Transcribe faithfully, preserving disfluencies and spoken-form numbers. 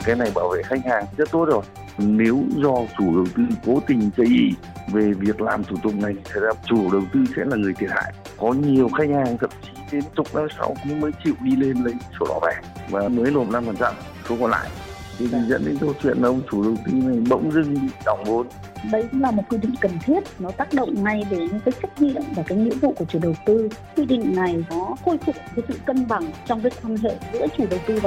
cái này bảo vệ khách hàng rất tốt rồi. Nếu do chủ đầu tư cố tình chây ỳ về việc làm thủ tục này, thì chủ đầu tư sẽ là người thiệt hại. Có nhiều khách hàng thậm chí đến chục năm sau mới chịu đi lên lấy sổ đỏ về và mới nộp năm phần trăm số còn lại. Thì dẫn đến câu chuyện là ông chủ đầu tư này bỗng dưng bị đỏng vốn. Đây cũng là một quy định cần thiết, nó tác động ngay đến cái trách nhiệm và cái nghĩa vụ của chủ đầu tư. Quy định này nó khôi phục cái sự cân bằng trong cái quan hệ giữa chủ đầu tư và